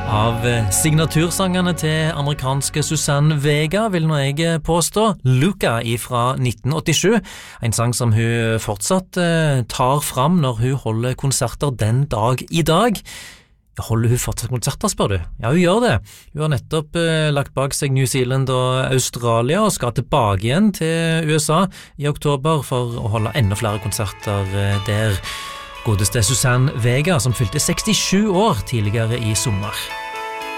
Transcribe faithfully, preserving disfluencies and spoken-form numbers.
Av signatursangene til amerikanske Suzanne Vega vil nå jeg påstå Luca fra nitten åttisju, en sang som hun fortsatt eh, tar fram når hun holder konserter den dag i dag. Holder hun fortsatt konserter, spør du? Ja, hun gjør det. Hun har nettopp eh, lagt bak seg New Zealand og Australia og skal tilbake igjen til U S A i oktober for å holde enda flere konserter eh, der. Godeste Suzanne Vega som fylte sekstisju år tidligere i sommer.